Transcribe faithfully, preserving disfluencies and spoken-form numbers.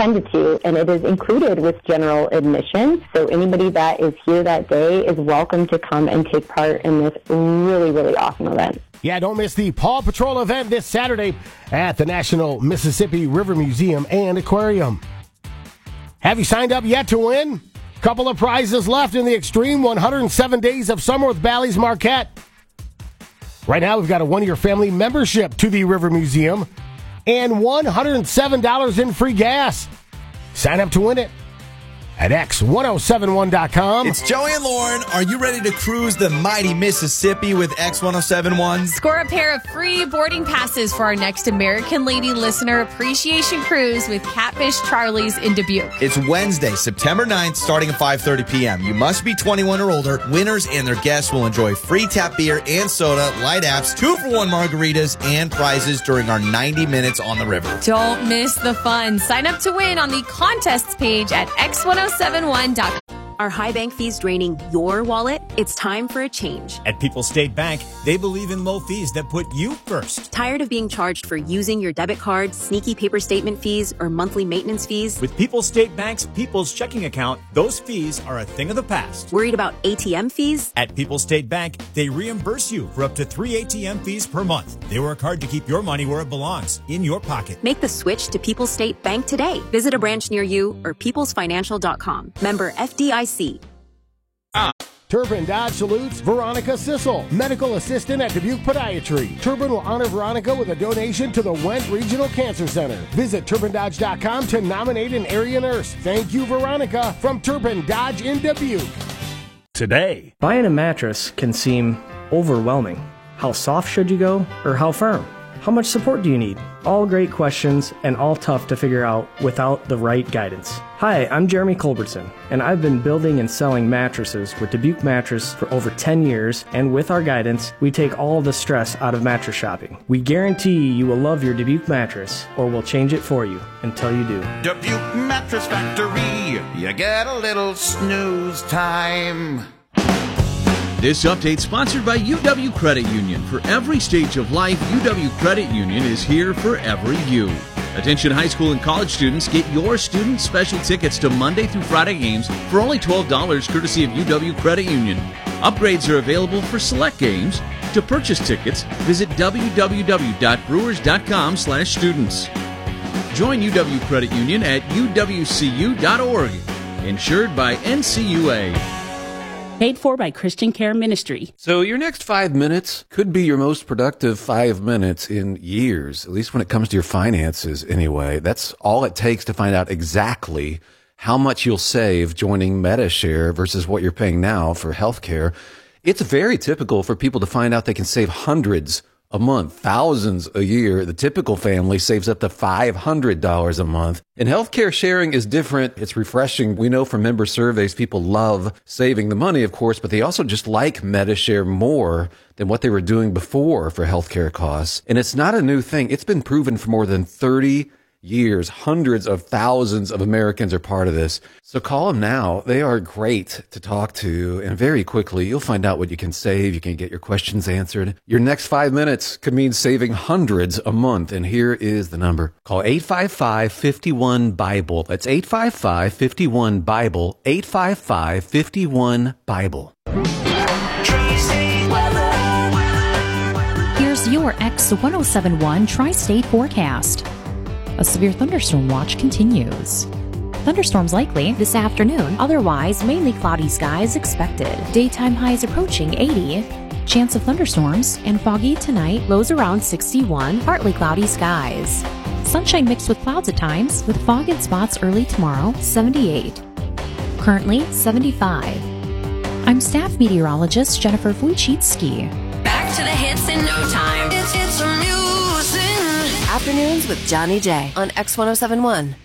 attended to, and it is included with general admission. So anybody that is here that day is welcome to come and take part in this really, really awesome event. Yeah, don't miss the Paw Patrol event this Saturday at the National Mississippi River Museum and Aquarium. Have you signed up yet to win? Couple of prizes left in the Extreme one hundred seven Days of Summer with Bally's Marquette. Right now, we've got a one-year family membership to the River Museum and one hundred seven dollars in free gas. Sign up to win it at X ten seventy-one dot com. It's Joey and Lauren. Are you ready to cruise the mighty Mississippi with X ten seventy-one? Score a pair of free boarding passes for our next American Lady Listener Appreciation Cruise with Catfish Charlie's in Dubuque. It's Wednesday, September ninth, starting at five thirty p.m. You must be twenty-one or older. Winners and their guests will enjoy free tap beer and soda, light apps, two for one margaritas, and prizes during our ninety minutes on the river. Don't miss the fun. Sign up to win on the contests page at X ten seventy-one dot com. Are high bank fees draining your wallet? It's time for a change. At People's State Bank, they believe in low fees that put you first. Tired of being charged for using your debit card, sneaky paper statement fees, or monthly maintenance fees? With People's State Bank's People's Checking Account, those fees are a thing of the past. Worried about A T M fees? At People's State Bank, they reimburse you for up to three A T M fees per month. They work hard to keep your money where it belongs, in your pocket. Make the switch to People's State Bank today. Visit a branch near you or peoples financial dot com. Member F D I C. Turbin Dodge salutes Veronica Sissel, medical assistant at Dubuque Podiatry. Turbin will honor Veronica with a donation to the Went Regional Cancer Center. Visit turbin dodge dot com to nominate an area nurse. Thank you, Veronica, from Turbin Dodge in Dubuque. Today, buying a mattress can seem overwhelming. How soft should you go, or how firm? How much support do you need? All great questions and all tough to figure out without the right guidance. Hi, I'm Jeremy Culbertson, and I've been building and selling mattresses with Dubuque Mattress for over ten years, and with our guidance, we take all the stress out of mattress shopping. We guarantee you will love your Dubuque mattress, or we'll change it for you until you do. Dubuque Mattress Factory, you get a little snooze time. This update sponsored by U W Credit Union. For every stage of life, U W Credit Union is here for every you. Attention high school and college students, get your student special tickets to Monday through Friday games for only twelve dollars courtesy of U W Credit Union. Upgrades are available for select games. To purchase tickets, visit w w w dot brewers dot com slash students. Join U W Credit Union at u w c u dot org. Insured by N C U A. Paid for by Christian Care Ministry. So your next five minutes could be your most productive five minutes in years, at least when it comes to your finances anyway. That's all it takes to find out exactly how much you'll save joining MediShare versus what you're paying now for healthcare. It's very typical for people to find out they can save hundreds a month, thousands a year. The typical family saves up to five hundred dollars a month. And healthcare sharing is different. It's refreshing. We know from member surveys, people love saving the money, of course, but they also just like MediShare more than what they were doing before for healthcare costs. And it's not a new thing. It's been proven for more than thirty years. Hundreds of thousands of Americans are part of this. So call them now. They are great to talk to. And very quickly, you'll find out what you can save. You can get your questions answered. Your next five minutes could mean saving hundreds a month. And here is the number. Call eight five five, five one, Bible. That's eight five five, five one, Bible. eight five five, five one, Bible. Here's your X ten seventy-one Tri-State forecast. A severe thunderstorm watch continues. Thunderstorms likely this afternoon, otherwise mainly cloudy skies expected. Daytime highs approaching eighty. Chance of thunderstorms and foggy tonight, lows around sixty-one, partly cloudy skies. Sunshine mixed with clouds at times, with fog in spots early tomorrow, seventy-eight. Currently, seventy-five. I'm staff meteorologist Jennifer Wojcicki. Back to the hits in no time. It's, it's amusing. Afternoons with Johnny J on X ten seventy-one.